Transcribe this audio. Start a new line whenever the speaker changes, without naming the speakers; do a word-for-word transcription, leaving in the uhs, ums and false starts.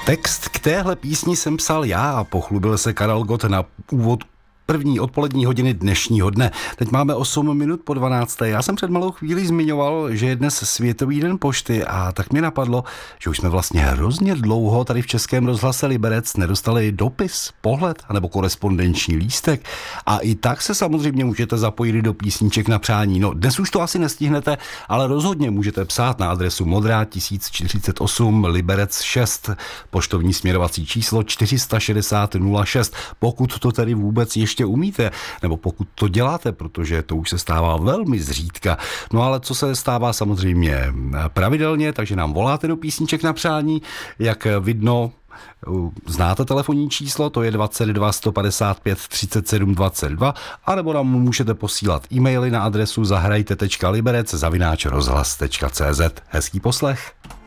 Text k téhle písni jsem psal já a pochlubil se Karel Gott na úvod první odpolední hodiny dnešního dne. Teď máme osm minut po dvanácté. Já jsem před malou chvíli zmiňoval, že je dnes Světový den pošty a tak mi napadlo, že už jsme vlastně hrozně dlouho tady v Českém rozhlase Liberec nedostali dopis, pohled anebo korespondenční lístek. A i tak se samozřejmě můžete zapojit do písniček na přání. No, dnes už to asi nestihnete, ale rozhodně můžete psát na adresu Modrá tisíc čtyřicet osm Liberec šest, poštovní směrovací číslo čtyři set šedesát nula šest, pokud to tedy vůbec ještě ještě umíte, nebo pokud to děláte, protože to už se stává velmi zřídka. No ale co se stává samozřejmě pravidelně, takže nám voláte do písniček na přání, jak vidno. Znáte telefonní číslo, to je dvacet dva sto padesát pět třicet sedm dvacet dva, anebo nám můžete posílat e-maily na adresu zahrajte tečka liberec zavináč rozhlas tečka cé zet. Hezký poslech.